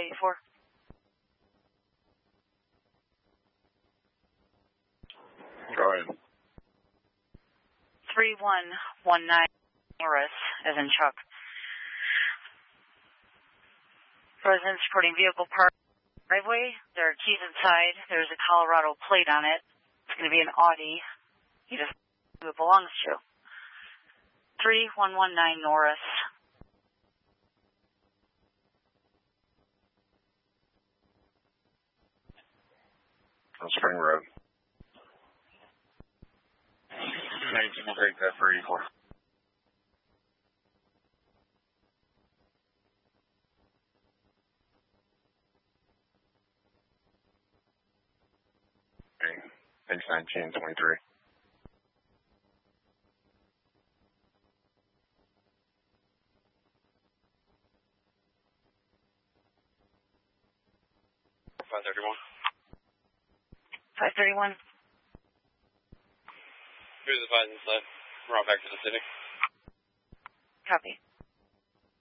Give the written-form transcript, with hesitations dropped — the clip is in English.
84. Go ahead. 3119 Norris, as in Chuck. Residents reporting vehicle park driveway. There are keys inside. There's a Colorado plate on it. It's going to be an Audi. He just who it belongs to. 3119 Norris. On Spring Road. 19 will take that for 84. Okay. Thanks, 19, 23. $531. Here's the 5 inside. We're on back to the city. Copy.